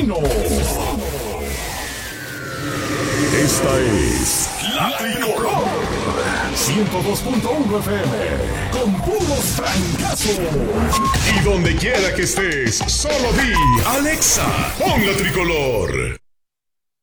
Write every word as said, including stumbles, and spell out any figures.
Vecino. Esta es La Tricolor ciento dos punto uno F M con puros francazos. Y donde quiera que estés, solo di Alexa, pon La Tricolor.